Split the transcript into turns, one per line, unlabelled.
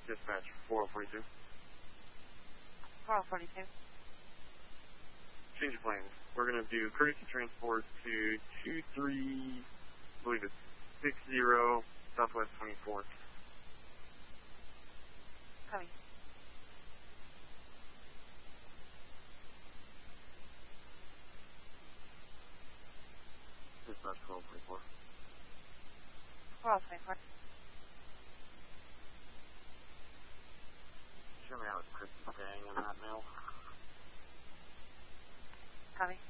Dispatch 4042.
4042.
Change of plans. We're going to do courtesy transport to 23, I believe it's 60 Southwest 24th.
Coming.
Dispatch 1224.
1224.
Show me how it's Chris is staying in that mail.
Coming.